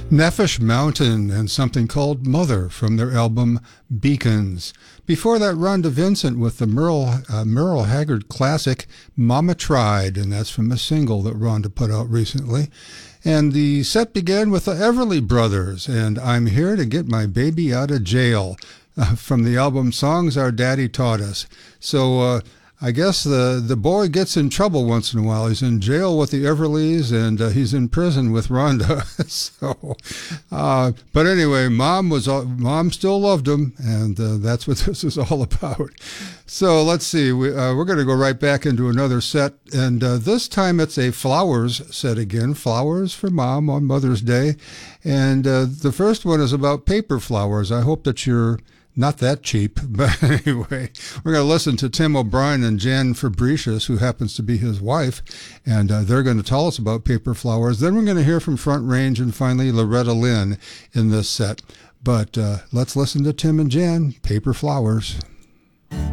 Nefesh Mountain and something called Mother from their album Beacons. Before that, Rhonda Vincent with the Merle Haggard classic Mama Tried, and that's from a single that Rhonda put out recently. And the set began with the Everly Brothers and I'm Here to Get My Baby Out of Jail from the album Songs Our Daddy Taught Us. So I guess the boy gets in trouble once in a while. He's in jail with the Everlys, and he's in prison with Rhonda. But anyway, mom still loved him, and that's what this is all about. So let's see. We're going to go right back into another set, and this time it's a Flowers set again. Flowers for Mom on Mother's Day, and the first one is about paper flowers. I hope that you're not that cheap, but anyway, we're going to listen to Tim O'Brien and Jan Fabricius, who happens to be his wife, and they're going to tell us about paper flowers. Then we're going to hear from Front Range and finally Loretta Lynn in this set. But let's listen to Tim and Jan, Paper Flowers.